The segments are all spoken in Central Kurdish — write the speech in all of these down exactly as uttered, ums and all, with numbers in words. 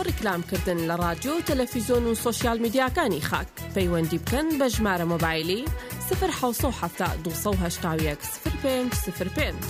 بۆ ڕیکلامکردن لە رادیۆ و تەلەڤیزۆن و سۆشیال میدیاکانی خاک پەیوەندی بکەن بە ژمارە مۆبایلی صفر حوت هەفتا دووسە و هەشتا و یەک صفر پێنج صفر پێنج.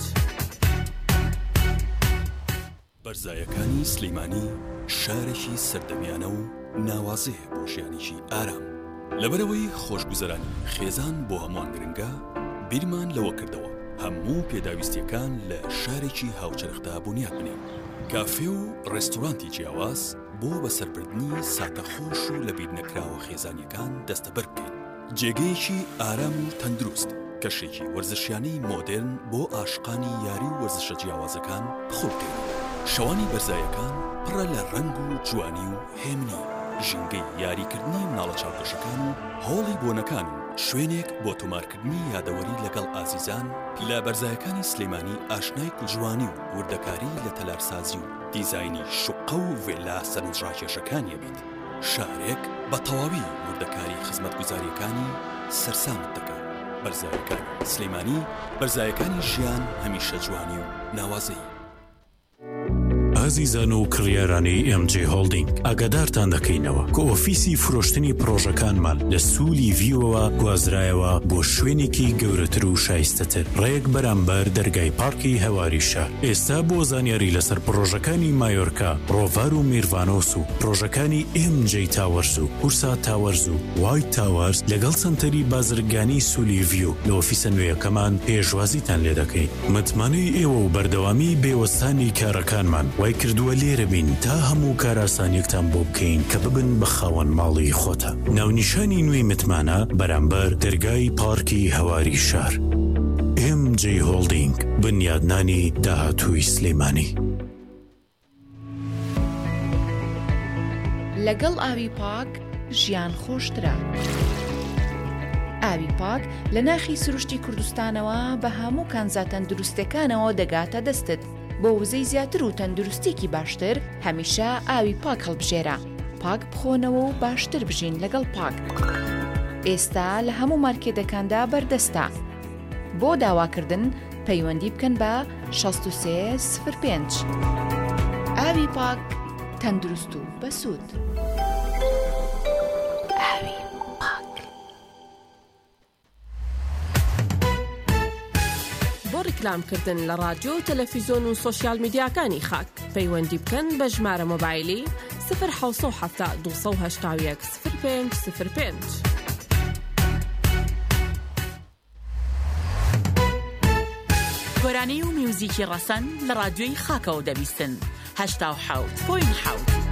بەرزایەکانی سلەیمانی شارێکی سەردەمیانە و ناوازەیە بۆ ژیانێکی ئارام. لەبەرەوەی خۆشگوزەرانی خێزان بۆ هەمووان گرنگە، بیرمان لەوە کردەوە هەموو پێداویستیەکان لە شارێکی هاوچەرخدا بنیاد بنێن. کافێ و ڕێستۆرانتی جیاواز بۆ بەسەربردنی ساتەخۆش و لەبیر نەکراوە خێزانیەکان دەستەبەر بکەین. جێگەیەکی ئارام و تەندروست، کەشێکی وەرزشیانەی مۆدێرن بۆ عاشقانی یاری و وەرزشە جیاوازەکان بخۆ بکەین. شەوانی بەرزایەکان پڕە لە ڕەنگ و جوانی و هێمنی، ژینگەی یاریکردنی مناڵە چاوکەشەکان و هۆڵی بۆنەکان و شوێنێک بۆ تۆمارکردنی یادەوەری لەگەڵ ئازیزان. لە بەرزایەکانی سلەیمانی ئاشنای کوژوانی و وردەکاری لە تەلارسازی و دیزاینی شوقە و ڤێلا سەرنجڕاکێشەکانیە بیت. شارێک بە تەواوی وردەکاری خزمەتگوزاریەکانی سەرسامت دەکات. بەرزایەکانی سلەیمانی، بەرزایەکانی ژیان هەمیشە جوانی و ناوازەی. ئازیزان و کڕیارانی ئێم جێ هۆڵدینگ، ئاگادارتان دەکەینەوە کە ئۆفیسی فرۆشتنی پرۆژەکانمان لە سوولی ڤیوەوە گوازرایەوە بۆ شوێنێکی گەورەتر و شایستەتر ڕێک بەرامبەر دەرگای پارکی هەواری شار. ئێستا بۆ زانیاری لەسەر پرۆژەکانی مایۆرکا، ڕۆڤار و میرڤانۆس و پرۆژەکانی ئێم جێ تاوەرز و هورسا تاوەرز و وایت تاوەرز لەگەڵ سنتەری بازرگانی سوولی ڤیو لە ئۆفیسە نوێیەکەمان پێشوازیتان لێ دەکەین. متمانەی ئێوە و بەردەوامی بێوەستانی کارەکانمان وای کردووە لێرە بین تا هەموو کاراسانیەکتان بۆ بکەین کە ببن بە خاوەن ماڵی خۆتە. ناونیشانی نوێی متمانە بەرامبەر دەرگای پارکی هەواری شار. ئێم جێ هۆڵدینگ، بنیادنانی داهاتووی سلەیمانی. لەگەڵ ئاوی پاک ژیان خۆشترە. ئاوی پاک لە ناخی سروشتی کوردستانەوە بە هەموو کانزا تەندروستەکانەوە دەگاتە دەستت. بۆ وزەی زیاتر و تەندروستێکی باشتر هەمیشە ئاوی پاک هەڵبژێرە. پاک بخۆنەوە و باشتر بژین لەگەڵ پاک. ئێستا لە هەموو مارکێتەکاندا بەردەستە. بۆ داواکردن پەیوەندی بکەن بە شەست و سێ صفر پێنج. ئاوی پاک، تەندروست و بەسوود. ئاوی پاک. ڕیکلامکردن لە رادیۆ و تەلەڤیزۆن و سۆشیال میدیاکانی خاک پەیوەندی بکەن بە ژمارە مۆبایلی صفر حوت هەفتا دووسە و هەشتا و یەک صفر پێنج صفر پێنج. گۆرانەی و میوزیکی ڕەسەن لە رادیۆی خاکەوە دەبیستن. هەشتا و حەوت پۆینت حەوت.